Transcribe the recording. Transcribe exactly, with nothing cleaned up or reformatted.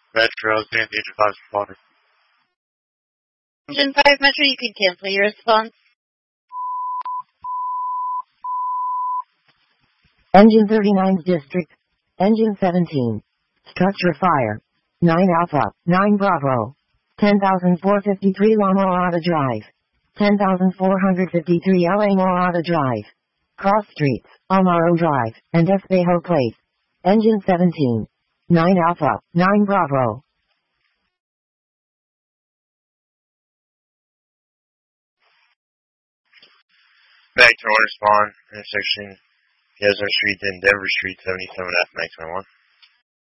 Metro, San Diego, five responder. Engine five Metro, you can cancel your response. Engine thirty-nine District. Engine seventeen. Structure fire. nine Alpha, nine Bravo. ten thousand four hundred fifty-three La Morada Drive. ten thousand four hundred fifty-three La Morada Drive. Cross Streets, Amaro Drive, and Espejo Place. Engine seventeen. nine Alpha, nine Bravo. Back to order spawn, intersection, Yesner Street, then Denver Street, seventy-seven F, Max one.